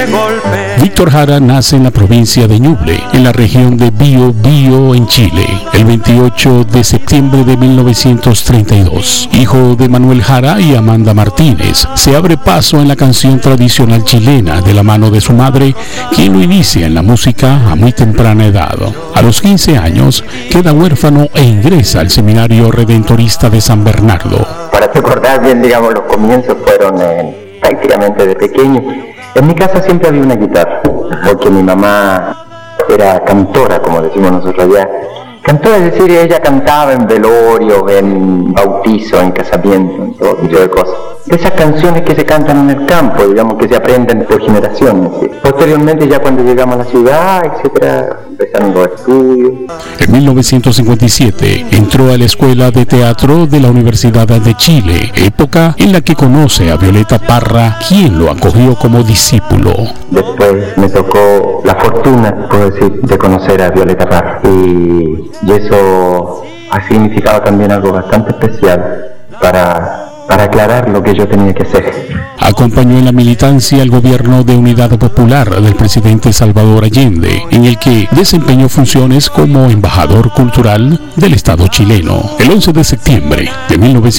Víctor Jara nace en la provincia de Ñuble, en la región de Biobío, en Chile, el 28 de septiembre de 1932. Hijo de Manuel Jara y Amanda Martínez, se abre paso en la canción tradicional chilena de la mano de su madre, quien lo inicia en la música a muy temprana edad. A los 15 años, queda huérfano e ingresa al Seminario Redentorista de San Bernardo. Para recordar bien, digamos, los comienzos fueron prácticamente de pequeño. En mi casa siempre había una guitarra, porque mi mamá era cantora, como decimos nosotros allá. Cantora, es decir, ella cantaba en velorio, en bautizo, en casamiento, en todo tipo de cosas. De esas canciones que se cantan en el campo, digamos, que se aprenden por generaciones. ¿Sí? Posteriormente, ya cuando llegamos a la ciudad, etcétera, empezaron los estudios. En 1957 entró a la Escuela de Teatro de la Universidad de Chile, época en la que conoce a Violeta Parra, quien lo acogió como discípulo. Después me tocó la fortuna, puedo decir, de conocer a Violeta Parra. Y eso ha significado también algo bastante especial para aclarar lo que yo tenía que hacer. Acompañó en la militancia al gobierno de Unidad Popular del presidente Salvador Allende, en el que desempeñó funciones como embajador cultural del Estado chileno. El 11 de septiembre de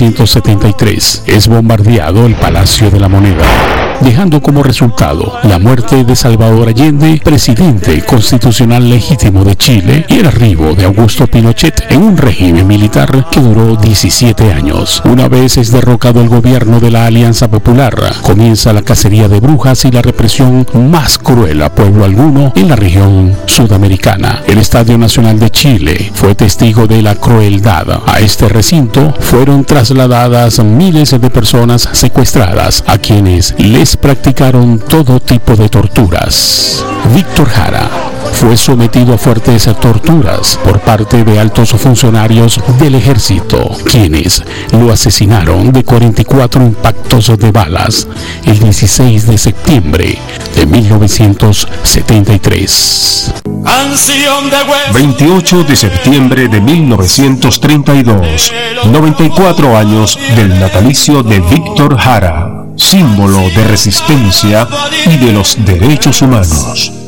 1973 es bombardeado el Palacio de la Moneda, dejando como resultado la muerte de Salvador Allende, presidente constitucional legítimo de Chile, y el arribo de Augusto Pinochet en un régimen militar que duró 17 años. Una vez es derrocado el gobierno de la Alianza Popular, comienza la cacería de brujas y la represión más cruel a pueblo alguno en la región sudamericana. El Estadio Nacional de Chile fue testigo de la crueldad. A este recinto fueron trasladadas miles de personas secuestradas, a quienes les practicaron todo tipo de torturas. Víctor Jara fue sometido a fuertes torturas por parte de altos funcionarios del ejército, quienes lo asesinaron de 44 impactos de balas el 16 de septiembre de 1973. 28 de septiembre de 1932, 94 años del natalicio de Víctor Jara, símbolo de resistencia y de los derechos humanos.